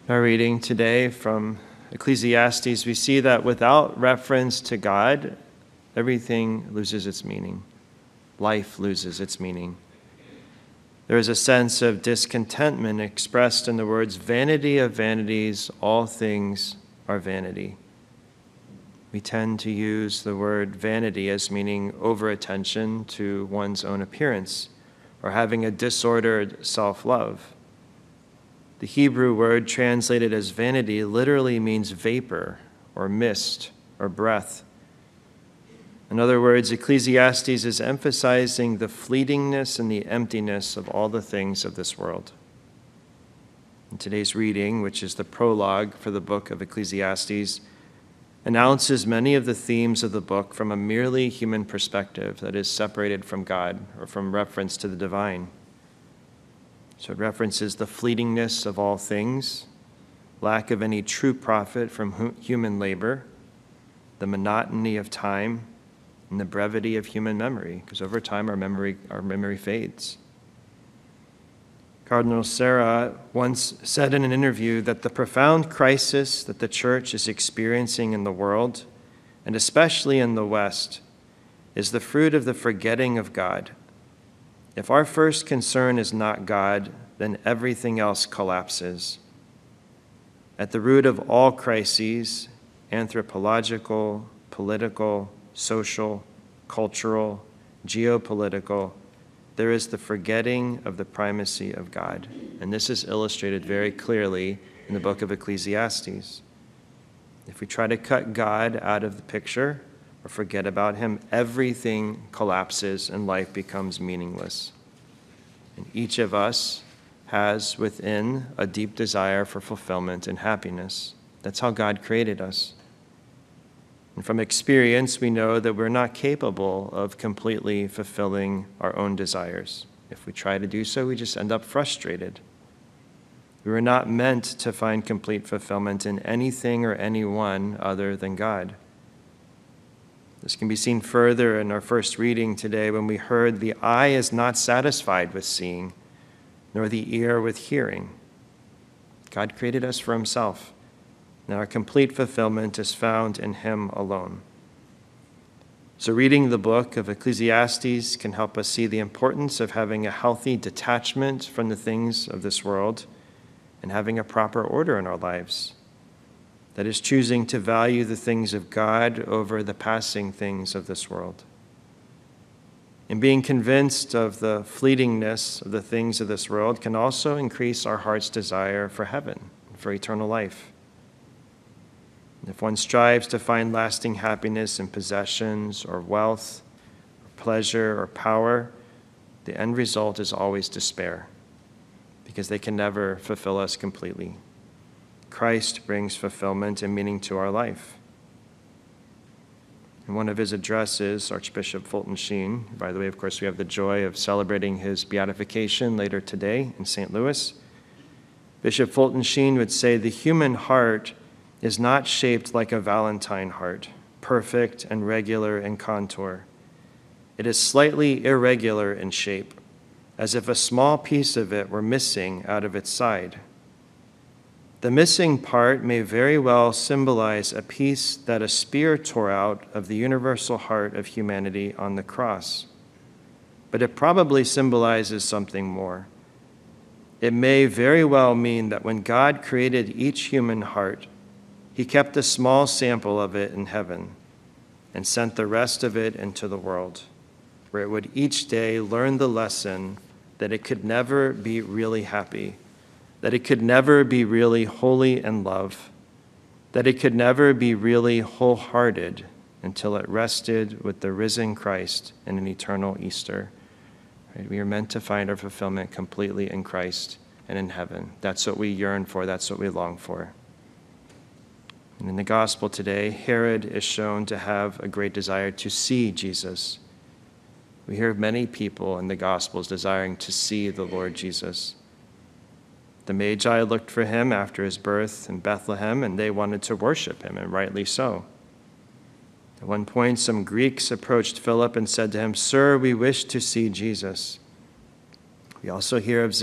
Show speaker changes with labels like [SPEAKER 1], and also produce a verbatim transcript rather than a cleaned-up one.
[SPEAKER 1] Our reading today from Ecclesiastes, we see that without reference to God, everything loses its meaning. Life loses its meaning. There is a sense of discontentment expressed in the words, "Vanity of vanities, all things are vanity." We tend to use the word vanity as meaning over-attention to one's own appearance or having a disordered self-love. The Hebrew word translated as vanity literally means vapor or mist or breath. In other words, Ecclesiastes is emphasizing the fleetingness and the emptiness of all the things of this world. In today's reading, which is the prologue for the book of Ecclesiastes, announces many of the themes of the book from a merely human perspective that is separated from God or from reference to the divine. So it references the fleetingness of all things, lack of any true profit from human labor, the monotony of time, and the brevity of human memory, because over time our memory, our memory fades. Cardinal Sarah once said in an interview that the profound crisis that the church is experiencing in the world, and especially in the West, is the fruit of the forgetting of God. If our first concern is not God, then everything else collapses. At the root of all crises, anthropological, political, social, cultural, geopolitical, there is the forgetting of the primacy of God. And this is illustrated very clearly in the book of Ecclesiastes. If we try to cut God out of the picture or forget about him, everything collapses and life becomes meaningless. And each of us has within a deep desire for fulfillment and happiness. That's how God created us. And from experience, we know that we're not capable of completely fulfilling our own desires. If we try to do so, we just end up frustrated. We were not meant to find complete fulfillment in anything or anyone other than God. This can be seen further in our first reading today when we heard the eye is not satisfied with seeing, nor the ear with hearing. God created us for himself, and our complete fulfillment is found in him alone. So reading the book of Ecclesiastes can help us see the importance of having a healthy detachment from the things of this world and having a proper order in our lives. That is, choosing to value the things of God over the passing things of this world. And being convinced of the fleetingness of the things of this world can also increase our heart's desire for heaven, for eternal life. If one strives to find lasting happiness in possessions or wealth, or pleasure or power, the end result is always despair, because they can never fulfill us completely. Christ brings fulfillment and meaning to our life. In one of his addresses, Archbishop Fulton Sheen, by the way, of course, we have the joy of celebrating his beatification later today in Saint Louis. Bishop Fulton Sheen would say, "The human heart is not shaped like a Valentine heart, perfect and regular in contour. It is slightly irregular in shape, as if a small piece of it were missing out of its side. The missing part may very well symbolize a piece that a spear tore out of the universal heart of humanity on the cross. But it probably symbolizes something more. It may very well mean that when God created each human heart, he kept a small sample of it in heaven and sent the rest of it into the world, where it would each day learn the lesson that it could never be really happy, that it could never be really holy in love, that it could never be really wholehearted until it rested with the risen Christ in an eternal Easter." Right? We are meant to find our fulfillment completely in Christ and in heaven. That's what we yearn for. That's what we long for. And in the gospel today, Herod is shown to have a great desire to see Jesus. We hear of many people in the Gospels desiring to see the Lord Jesus. The Magi looked for him after his birth in Bethlehem, and they wanted to worship him, and rightly so. At one point, some Greeks approached Philip and said to him, "Sir, we wish to see Jesus." We also hear of